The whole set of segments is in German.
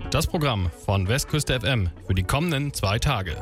Das Programm von Westküste FM für die kommenden 2 Tage.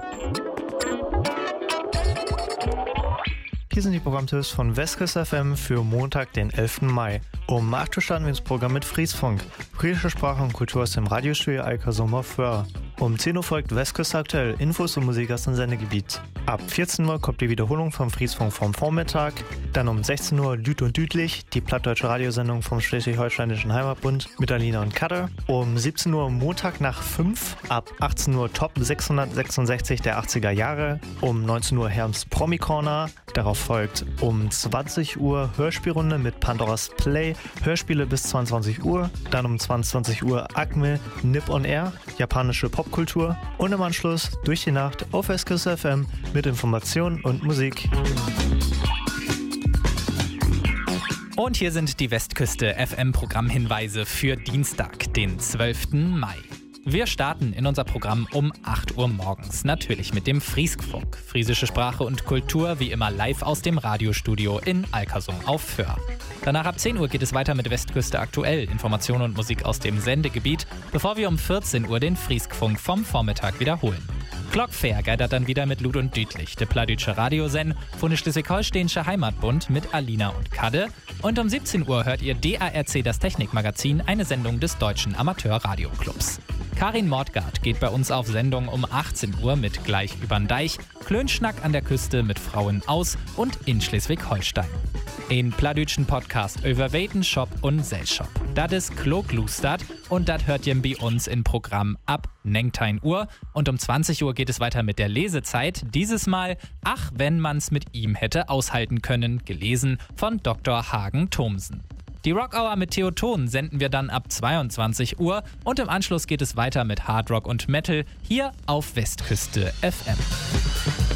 Hier sind die Programmtipps von Westküste FM für Montag, den 11. Mai. Um 8 Uhr starten wir ins Programm mit Friesfunk. Friesische Sprache und Kultur aus dem Radiostudio Alkersum auf Föhr. Um 10 Uhr folgt Westküste aktuell, Infos und Musik aus dem Sendegebiet. Ab 14 Uhr kommt die Wiederholung vom Friesfunk vom Vormittag. Dann um 16 Uhr Lüt und Dütlich, die plattdeutsche Radiosendung vom Schleswig-Holsteinischen Heimatbund mit Alina und Kadde. Um 17 Uhr Montag nach 5, ab 18 Uhr Top 666 der 80er Jahre. Um 19 Uhr Herms Promi Corner. Darauf folgt um 20 Uhr Hörspielrunde mit Pandoras Play, Hörspiele bis 22 Uhr. Dann um 22 Uhr Acme Nip on Air, japanische Popkultur. Und im Anschluss durch die Nacht auf Westküste FM mit Informationen und Musik. Und hier sind die Westküste FM Programmhinweise für Dienstag, den 12. Mai. Wir starten in unser Programm um 8 Uhr morgens, natürlich mit dem Frieskfunk. Friesische Sprache und Kultur wie immer live aus dem Radiostudio in Alkersum auf Föhr. Danach ab 10 Uhr geht es weiter mit Westküste aktuell, Informationen und Musik aus dem Sendegebiet, bevor wir um 14 Uhr den Frieskfunk vom Vormittag wiederholen. Glockfair geidert dann wieder mit Lüt und Dütlich, der plattdeutsche Radiosend von der Schleswig-Holsteinische Heimatbund mit Alina und Kadde. Und um 17 Uhr hört ihr DARC, das Technikmagazin, eine Sendung des Deutschen Amateur-Radioclubs. Karin Mordgard geht bei uns auf Sendung um 18 Uhr mit Gleich übern Deich, Klönschnack an der Küste mit Frauen aus und in Schleswig-Holstein. Ein plattdeutschen Podcast über Wetenshop und Selshop. Das ist Kloglustert und das hört ihr bei uns im Programm ab 19 Uhr. Und um 20 Uhr geht es weiter mit der Lesezeit. Dieses Mal Ach, wenn man's mit ihm hätte aushalten können, gelesen von Dr. Hagen Thomsen. Die Rock Hour mit Theoton senden wir dann ab 22 Uhr und im Anschluss geht es weiter mit Hard Rock und Metal hier auf Westküste FM.